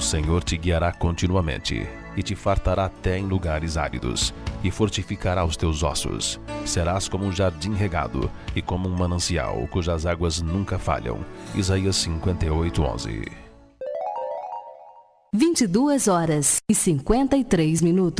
Senhor te guiará continuamente, e te fartará até em lugares áridos, e fortificará os teus ossos. Serás como um jardim regado, e como um manancial, cujas águas nunca falham. Isaías 58:11. 22h53.